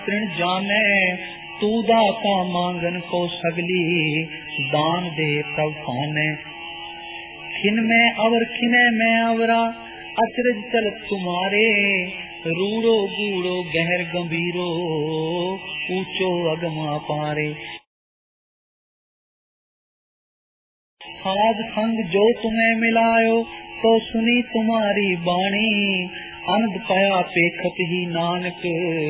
तृण जाने तू दाता मांगन को सगली दान दे प्रभ पाने। खिन में अवर खिने में अवरा अचरज चलत तुम्हारे रूड़ो गूड़ो गहर गंभीरो ऊंचो अगमा पारे। साध संग जो तुम्हें मिलायो तो सुनी तुम्हारी बाणी अनंद पया पेखत ही नानक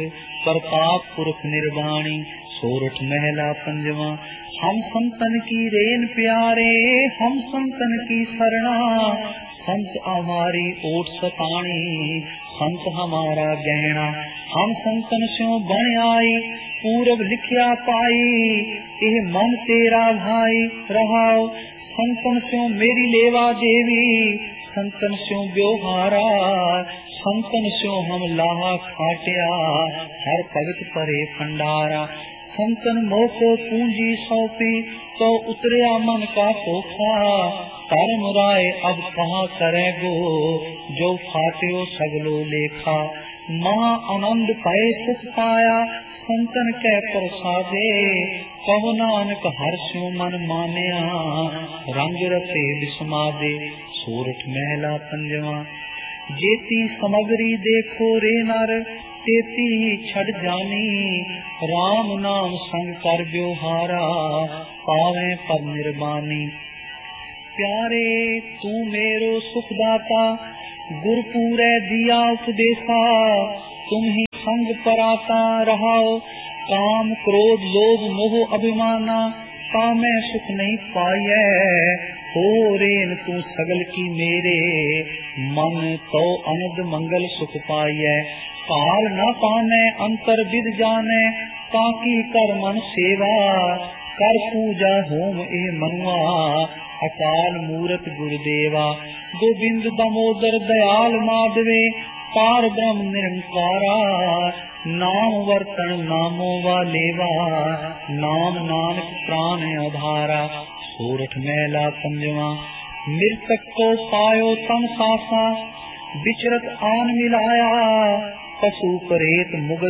प्रताप पुरख निर्वाणी। सोरठ महला पंजवा। हम संतन की रेन प्यारे हम संतन की सरना संत हमारी ओट सताणी संत हमारा गहना। हम संतन स्यों बन आई पूरब लिखिया पाई यह मन तेरा भाई रहाओ। संतन स्यों मेरी लेवा देवी संतन स्यों ब्योहारा संतन स्यों हम लाहा खाटिया हर भगत परे भंडारा। संतन मोह को पूंजी सौंपी तो उतरिया मन का पोखा कर्म राय अब कहाँ करेगो जो फाटियो सगलो लेखा। महा आनंद पाए सुख पाया संतन के प्रसादे कहो नानक हर्षो मन मानिया रंग रते विस्मादे। सोरठ महला पंजवा। जेती समगरी देखो रे नर तेती छड़ जानी राम नाम संग कर ब्योहारा पावे पर निर्वाणी। प्यारे तू मेरो सुखदाता गुरपुरे दिया उपदेशा तुम ही संग पराता रहाओ। काम क्रोध लोभ मोह अभिमाना कामे सुख नहीं पाए हो रेन तू सगल की मेरे मन तो अनद मंगल सुख पाए। काल न पाने अंतर विद जाने ताकि कर मन सेवा कर पूजा होम ए मनुआ अकाल मूरत गुरुदेवा। गोविंद दामोदर दयाल माधवे पार ब्रह्म निरंकारा नाम वर्तन नामो वा लेवा नाम नानक प्राण आधारा। सोरठ महला पंजवा। मृतक को पायो तम सासा विचरत आन मिलाया पशु परेत मुग